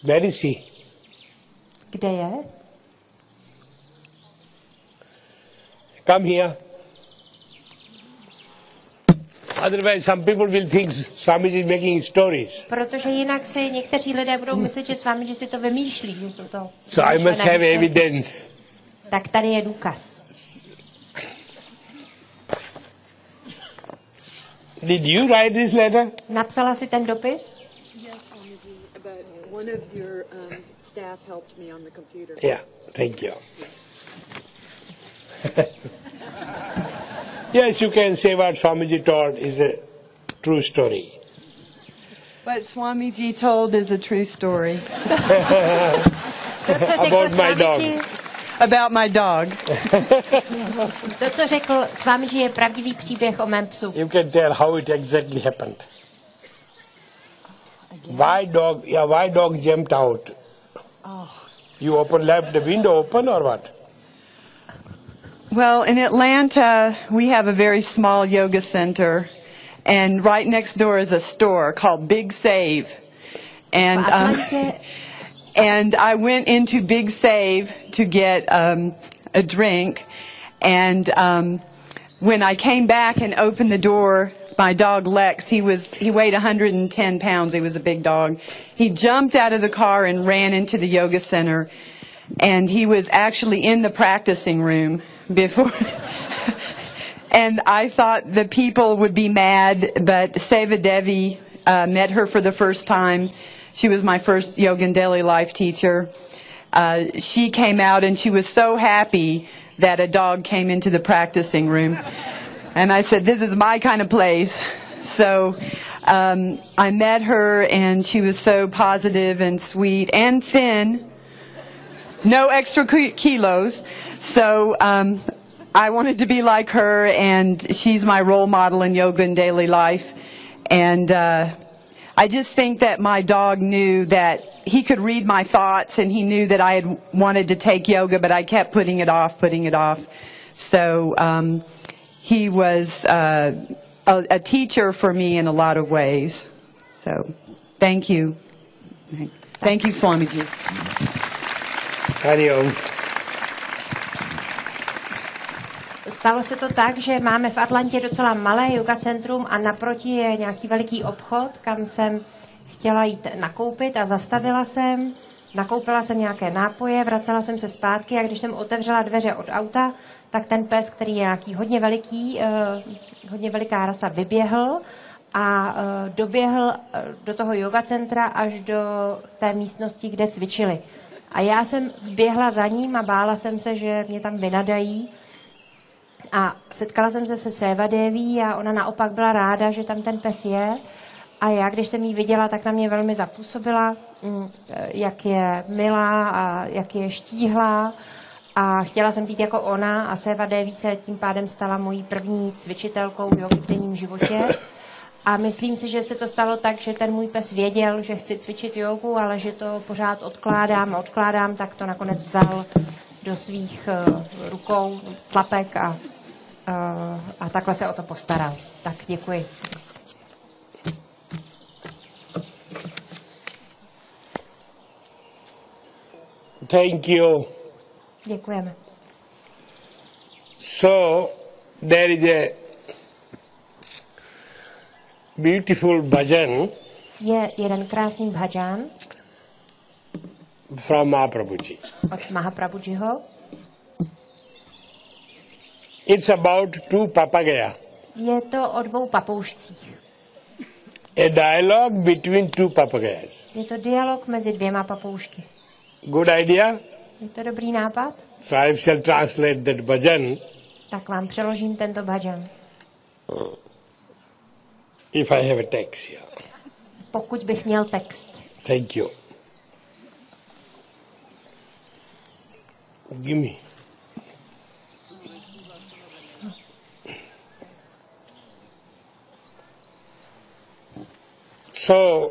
Where is he? Kde je? Come here. Otherwise, some people will think Swamiji is making stories. Protože jinak si někteří lidé budou myslet, že Swamiji si to vymýšlí, že jsou to. So I must have evidence. Tak tady je důkaz. Did you write this letter? Napsala si ten dopis? Yes, Swamiji, but one of your staff helped me on the computer. Yeah, thank you. Yes, you can say what Swamiji told is a true story. What Swamiji told is a true story. About my dog. About my dog. To, co řekl Swamiji, je pravdivý příběh o mém psu. You can tell how it exactly happened. Why dog jumped out? Oh. You left the window open or what? Well, in Atlanta, we have a very small yoga center, and right next door is a store called Big Save. And and I went into Big Save to get a drink, and when I came back and opened the door, my dog Lex, he weighed 110 pounds. He was a big dog. He jumped out of the car and ran into the yoga center, and he was actually in the practicing room before. And I thought the people would be mad, but Seva Devi met her for the first time. She was my first Yoga and Daily Life teacher. She came out and she was so happy that a dog came into the practicing room. And I said, this is my kind of place. So I met her, and she was so positive and sweet and thin. No extra kilos. So I wanted to be like her, and she's my role model in Yoga and Daily Life. And I just think that my dog knew that he could read my thoughts, and he knew that I had wanted to take yoga, but I kept putting it off. So he was a teacher for me in a lot of ways. So thank you. Thank you, Swamiji. Stalo se to tak, že máme v Atlantě docela malé yoga centrum a naproti je nějaký veliký obchod, kam jsem chtěla jít nakoupit a zastavila jsem. Nakoupila jsem nějaké nápoje, vracela jsem se zpátky a když jsem otevřela dveře od auta, tak ten pes, který je nějaký hodně veliká rasa, vyběhl a doběhl do toho yoga centra až do té místnosti, kde cvičili. A já jsem běhla za ním a bála jsem se, že mě tam vynadají. A setkala jsem se Seva Deví a ona naopak byla ráda, že tam ten pes je. A já, když jsem ji viděla, tak na mě velmi zapůsobila, jak je milá a jak je štíhlá. A chtěla jsem být jako ona a Seva Deví se tím pádem stala mojí první cvičitelkou v denním životě. A myslím si, že se to stalo tak, že ten můj pes věděl, že chci cvičit jogu, ale že to pořád odkládám, tak to nakonec vzal do svých rukou, tlapek a takhle se o to postaral. Tak děkuji. Thank you. Děkujeme. So, there is a beautiful bhajan. Je jeden krásný bhajan from Mahaprabhuji. Od Mahaprabhujiho. It's about two papagaya. Je to o dvou papoušcích. A dialogue between two papagayas. Je to dialog mezi dvěma papoušky. Good idea? Je to dobrý nápad? So I shall translate that bhajan. Tak vám přeložím tento bhajan. If I have a text here. Pokud bych měl text. Thank you. Give me. So,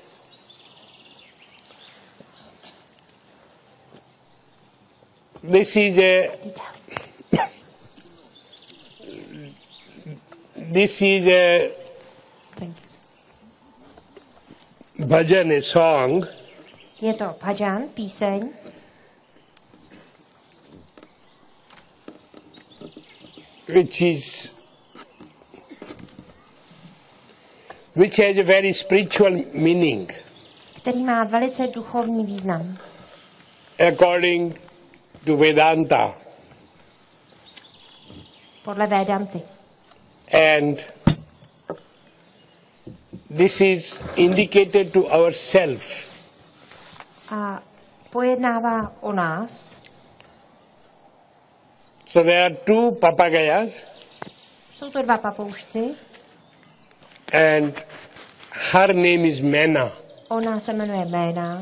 this is a bhajan, a song. Je to bhajan, píseň, which has a very spiritual meaning. který má velice duchovní význam. According to Vedanta. Podle Védanty. And this is indicated to ourselves. A pojednává o nás. So there are two papagayas. Jsou to dva papoušci. And her name is Mena. Ona se jmenuje Ména.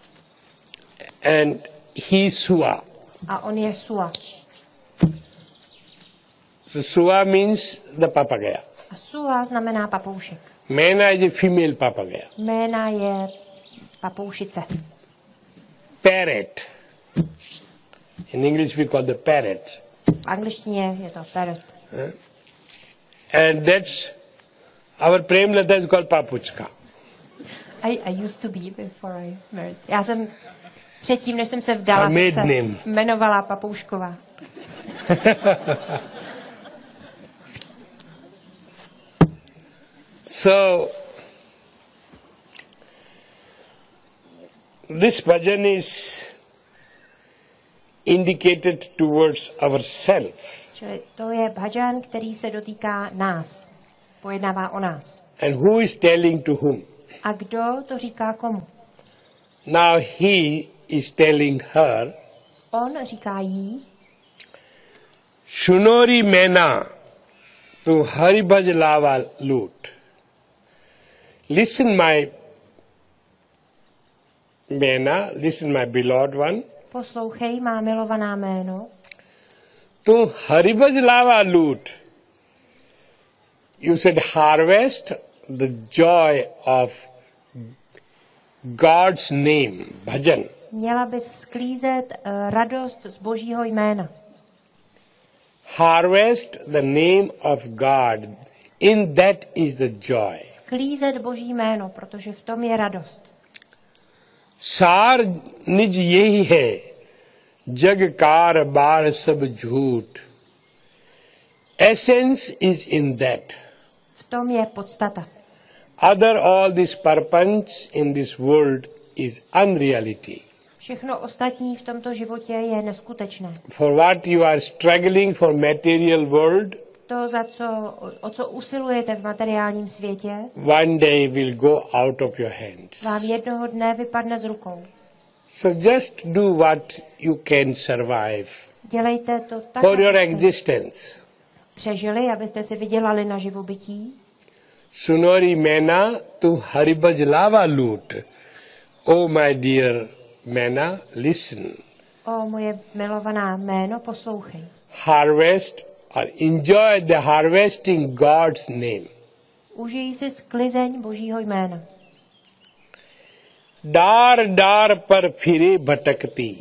And he is Sua. A on je Sua. So Sua means the papagaya. A Sua znamená papoušek. Mena is a female papagaya. Ména je papoušice. Parrot. In English we call the parrot. V angličtině je to parrot. And that's our Premlata is called Papuchka. I used to be before I married. Já jsem předtím, než jsem se vdala, Her jsem maiden se name. jmenovala Papoušková. So this bhajan is indicated towards ourselves. Čili to je bhajan, který se dotýká nás. Pojednává o nás. And who is telling to whom? A kdo to říká komu? Now he is telling her, On říká jí, Shunori Mena, tu haribhaj lava lut. Listen my Mena, listen my beloved one. poslouchej, má milovaná jméno, Tu haribhaj lava lut. You should harvest the joy of God's name, bhajan. měla bys sklízet radost z Božího jména. Harvest the name of God. In that is the joy. Sklízet Boží jméno, protože v tom je radost. सार निज यही है जग कार बार सब झूठ essence is in that. V tom je podstata. Other all this purpose in this world is unreality. Všechno ostatní v tomto životě je neskutečné. For what you are struggling for material world, To, o co usilujete v materiálním světě, one day will go out of your hands. vám jednoho dne vypadne z rukou. So just do what you can survive Dělejte to tak, for your abyste existence. přežili, abyste si vydělali na živobytí. Sunori Mena tu haribhaj lava lut. Oh my dear Mena, listen. O moje milovaná jméno, poslouchej. Harvest or enjoy the harvesting God's name. Užij si sklizeň Božího jména. Dar dar par phire bhatakti.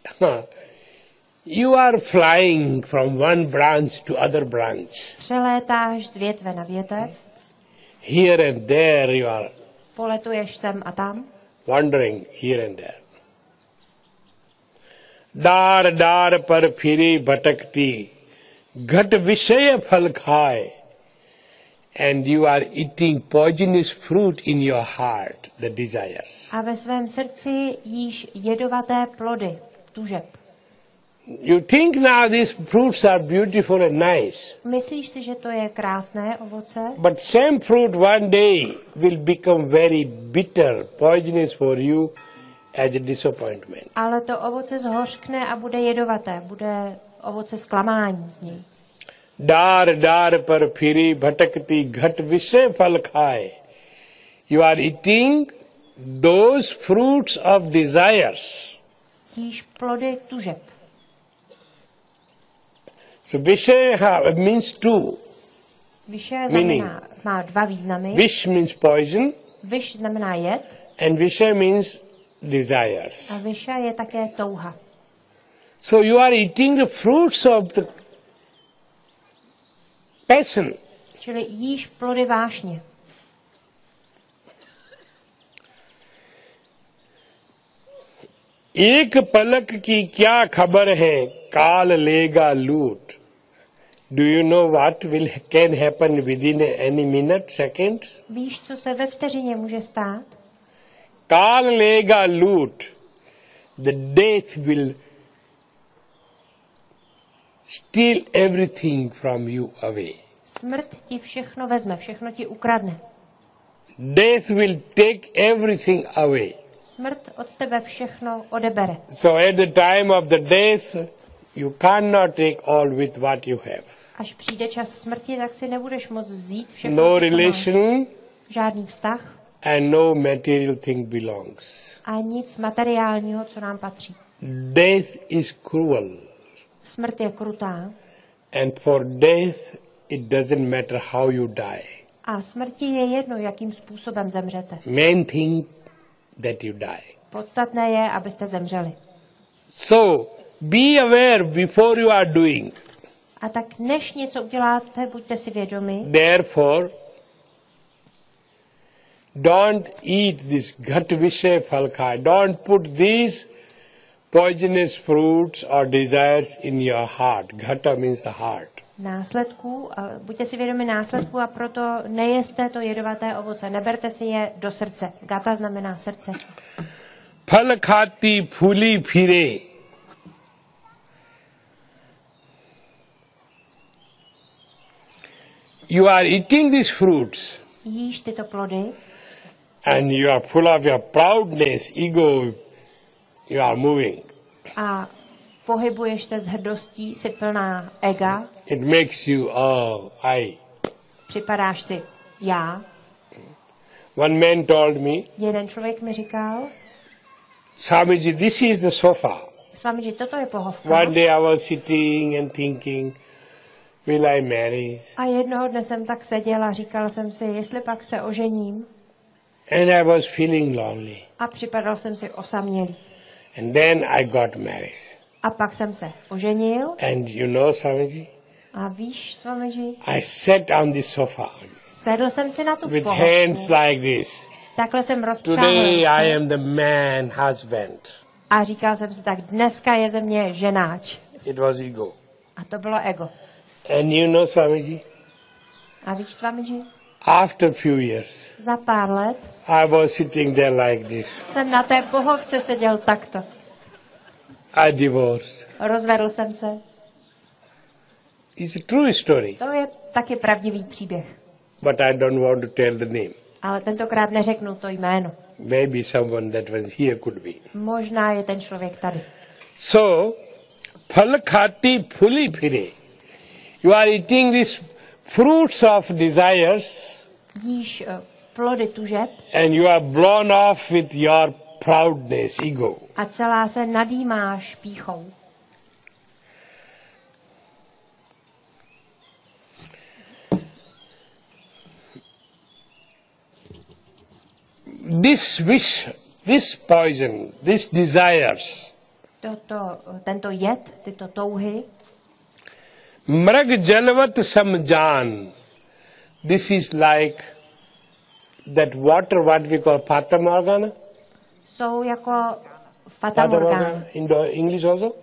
You are flying from one branch to other branch. Přelétáš z větve na větev, Here and there you are poletuješ sem a tam, wandering here and there. Dar dar par phire bhatakti. Ghat vishaya phal khaye. And you are eating poisonous fruit in your heart, the desires. a ve svém srdci jíš jedovaté plody, tužeb. You think now these fruits are beautiful and nice, Myslíš si, že to je krásné ovoce, but same fruit one day will become very bitter, poisonous for you as a disappointment. ale to ovoce zhořkne a bude jedovaté, bude ovoce zklamání z něj. Dar dar par phiri bhatakti ghat vishay phal khaye. You are eating those fruits of desires. Jíš plody tužeb. So vishay means two. Vyše Meaning. má dva významy. Vish means poison Vyš znamená jed and vishay means desires. a vyše je také touha. So you are eating the fruits of the passion. Čili jíš plody vášně. एक पलक की क्या खबर है, काल लेगा लूट. Do you know what can happen within any minute, second? Víš, co se ve vteřině může stát? काल लेगा लूट. The death will steal everything from you away. Smrt ti všechno vezme, všechno ti ukradne. Death will take everything away. Smrt od tebe všechno odebere. So at the time of the death, you cannot take all with what you have. Až přijde čas smrti, tak si nebudeš moct vzít všechno, No co máš. relation Žádný vztah and no material thing belongs. a nic materiálního, co nám patří. Death is cruel. Smrt je krutá And for death, it doesn't matter how you die. a smrti je jedno, jakým způsobem zemřete. Main thing that you die. Podstatné je, abyste zemřeli. So, be aware before you are doing. A tak než něco uděláte, buďte si vědomi, Therefore, don't eat this ghat vishay phalka. Don't put these poisonous fruits or desires in your heart. Ghata means the heart. buďte si vědomi následků a proto nejeste to jedovaté ovoce. Neberte si je do srdce. Gata znamená srdce. Phal khati phuli phire. You are eating these fruits Jíš tyto plody and you are full of your proudness, ego, you are moving. a pohybuješ se s hrdostí, jsi plná ega, It makes you, I. připadáš si já. One man told me, Jeden člověk mi říkal, Swamiji, this is the sofa. Swamiji, toto je pohovka. One day I was sitting and thinking, will I marry? A jednoho dne jsem tak seděla a říkal jsem si, jestli pak se ožením. And I was feeling lonely. A připadal jsem si osamělý. And then I got married. A pak jsem se oženil. And you know, Swamiji, A víš, Swamiji, I sat on the sofa sedl jsem si na tu with pohovku. hands like this. Takhle jsem rozpřáhl Today I ruce am the man, husband. a říkal jsem si tak, dneska je ze mě ženáč. It was ego. A to bylo ego. And you know, Swamiji, A víš, Swamiji, after few years, za pár let I was sitting there like this. jsem na té pohovce seděl takto. I divorced. Rozvedl jsem se. It's a true story, To je taky pravdivý příběh. but I don't want to tell the name. Ale tentokrát neřeknu to jméno. Maybe someone that was here could be. Možná je ten člověk tady. So, phal khati phuli phire. You are eating these fruits of desires Jíš plody tužeb and you are blown off with your proudness, ego. a celá se nadýmáš pýchou. This wish, this poison, these desires, Tento jed, tyto touhy, mrag jalvat samjan. This is like that water, what we call Fata Morgana. jsou jako fata morgana. In the English also?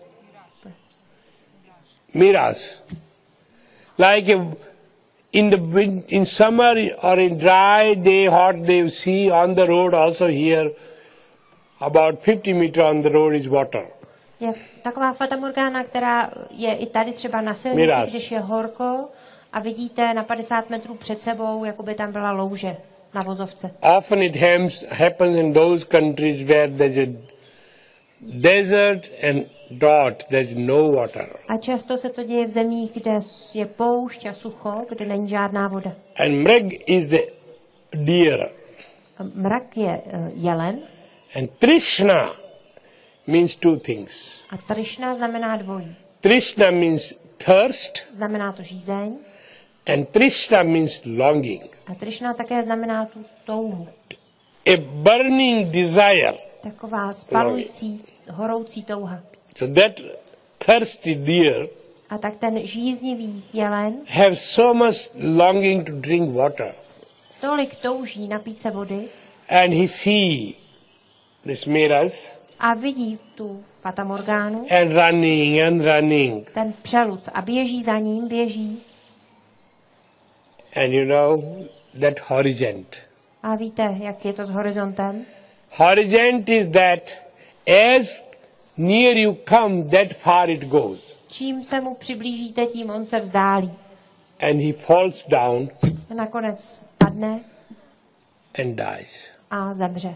Miras. Like in summer or in dry day, hot day, you see on the road also here, about 50 meters on the road is water. Je taková fata morgana, která je i tady třeba na silnici, Miraz. když je horko a vidíte na 50 metrů před sebou, jako by tam byla louže na vozovce. Often it happens in those countries where there's a desert and drought, there's no water. A často se to děje v zemích, kde je poušť a sucho, kde není žádná voda. And mrag is the deer. Mrak je jelen And Trishna means two things. a Trishna znamená dvojí. Trishna means thirst Znamená to žízeň and Trishna means longing. a Trishna také znamená tu touhu. A burning desire. Taková spalující, horoucí touha. So that thirsty deer A tak ten žíznivý jelen have so much longing to drink water. tolik touží napít se vody And he see this miras a vidí tu fatamorgánu, and running. ten přelud a běží za ním, běží. And you know that horizont. A víte, jak je to s horizontem? Horizont is that as near you come, that far it goes. Čím se mu přiblížíte, tím on se vzdálí. And he falls down A nakonec padne and dies. a zemře.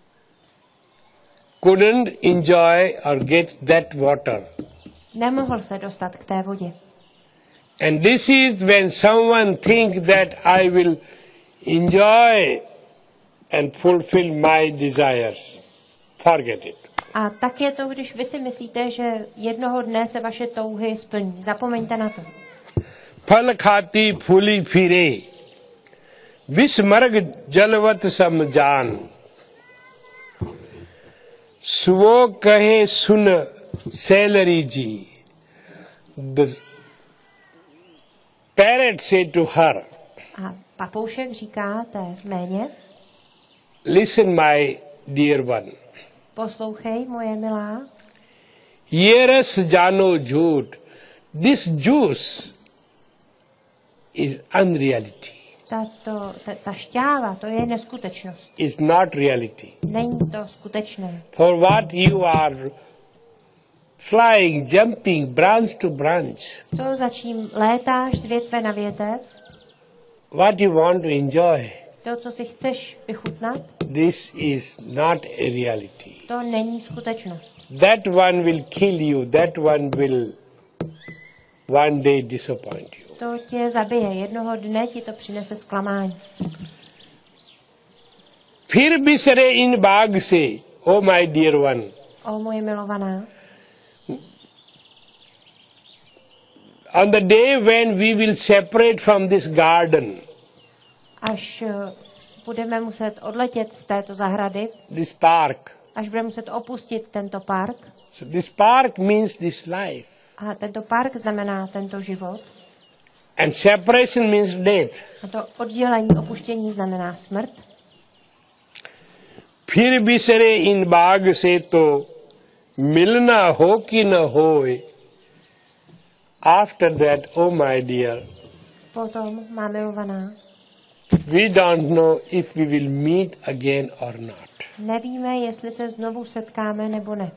Couldn't enjoy or get that water. Nemohl se dostat k té vodě. And this is when someone thinks that I will enjoy and fulfill my desires. Forget it. A tak je to, když vy si myslíte, že jednoho dne se vaše touhy splní. Zapomeňte na to. फल खाती फूली फिरे विस्मर्ग जलवत समजान सुवो कहे सुन सैलरी जी the parrot said to her, A papoušek říká té méně, listen my dear one, poslouchej, moje milá, ये रस जानो झूठ, this juice is unreality, ta šťáva, to je neskutečnost. is not reality. Není to skutečné. For what you are flying, jumping, branch to branch, To, za čím létáš z větve na větev, what you want to enjoy, to, co si chceš vychutnat, this is not a reality. to není skutečnost. That one will kill you, that one will one day disappoint you. To tě zabije. Jednoho dne ti to přinese zklamání. फिर बिसरे इन बाग से, oh my dear one, O moje milovaná, on the day when we will separate from this garden, až budeme muset odletět z této zahrady, this park, až budeme muset opustit tento park, so this park means this life, a tento park znamená tento život, and separation means death. a to oddělení, opuštění znamená smrt, फिर बिसरे इन बाग से तो मिलना हो कि न होए. After that, oh my dear, potom, má milovaná, we don't know if we will meet again or not. nevíme, jestli se znovu setkáme nebo ne.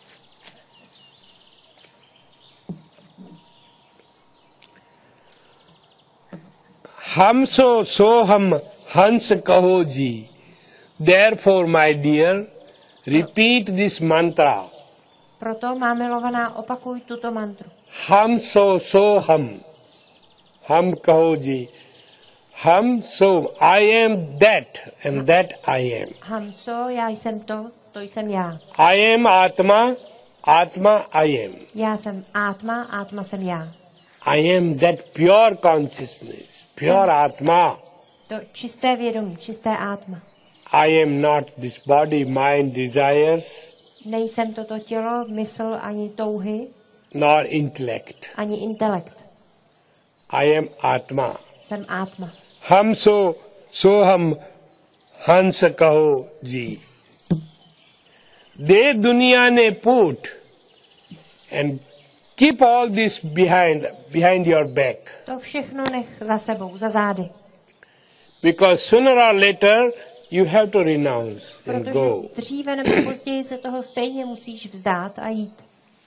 हम सो हम हंस कहो जी. Therefore, my dear, repeat this mantra. Proto, má milovaná, opakuj tuto mantru. हम सो हम कहो जी. हम सो I am that and that I am. Hamso, já jsem to, to jsem já. I am Atma, Atma I am. Já jsem Atma, Atma jsem já. I am that pure consciousness, pure Atma. To čisté vědomí, čisté Atma. I am not this body, mind, desires, Nejsem toto tělo, mysl, ani touhy, nor intellect. ani intelekt. I am Atma. Jsem Atma. हम सो हम हंस कहो जी. दे दुनिया ने put and keep all this behind your back, To všechno nech za sebou, za zády. because sooner or later you have to renounce and go. Protože dříve nebo později se toho stejně musíš vzdát a jít.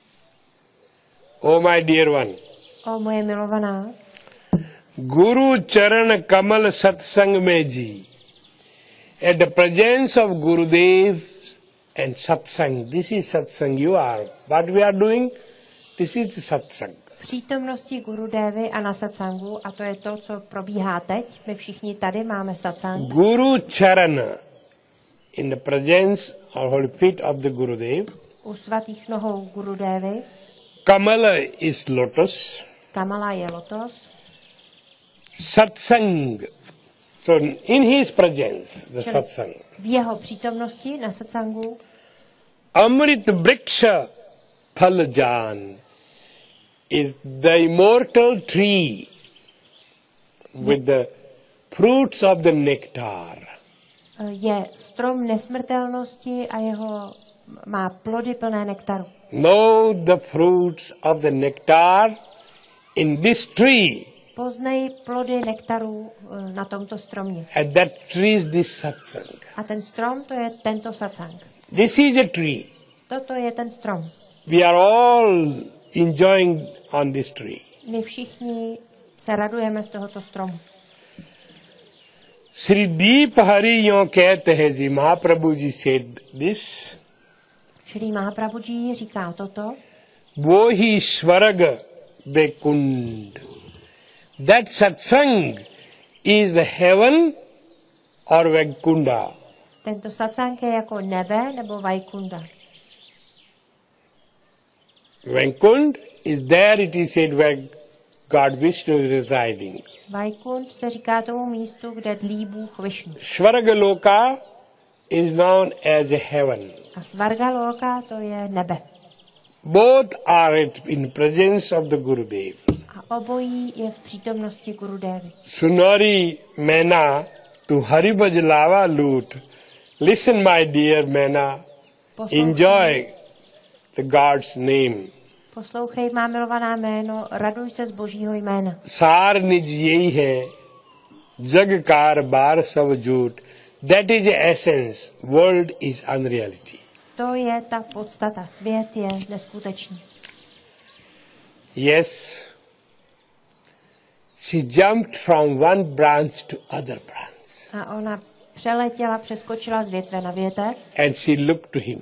Oh my dear one, O moje milovaná, Guru Charan Kamal Satsang में जी, at the presence of Gurudev and Satsang, this is Satsang you are. What we are doing, this is Satsang. v přítomnosti Gurudevy a na satsangu, a to je to, co probíhá teď, my všichni tady máme satsang, Guru Charan, in the presence or holy feet of the Gurudev. u svatých nohou Gurudevy, Kamala is lotus. Kamala je lotos, Satsang. So in his presence, the čili Satsang. v jeho přítomnosti na satsangu, Amrit Vriksha Phaljan is the immortal tree with the fruits of the nectar. je strom nesmrtelnosti a jeho má plody plné nektaru. Know the fruits of the nectar in this tree. Poznej plody nektaru na tomto stromě. And that tree is this satsang. A ten strom, to je tento satsang. This is a tree. Toto je ten strom. We are all enjoying on this tree. My všichni se radujeme z tohoto stromu. Sri Deep Hari yon कहते हैं जी, Mahaprabhu ji said this. Šrý Mahaprabhuji říká toto. वो ही स्वर्ग बेकुंड. That satsang is the heaven or Vaikunda. Tento satsang je jako nebe nebo Vaikunda. Vaikund is there, it is said, where God Vishnu is residing. Vaikund se říká tomu místu, kde dlí Bůh Višnu. Svargaloka is known as a heaven. A Svargaloka to je nebe. Both are in presence of the Gurudev. A obojí je v přítomnosti Gurudevy. Sunari Mena, tu Hari Bajlava loot. Listen, my dear Mena, enjoy the God's name. Poslouchej, má milovaná jméno, raduj se z Božího jména. सार निज यही है, जग कार बार सब झूठ. That is the essence. World is unreality. To je ta podstata. Svět je neskutečný. Yes. She jumped from one branch to other branch. A ona přeletěla, přeskočila z větve na větev And she looked to him.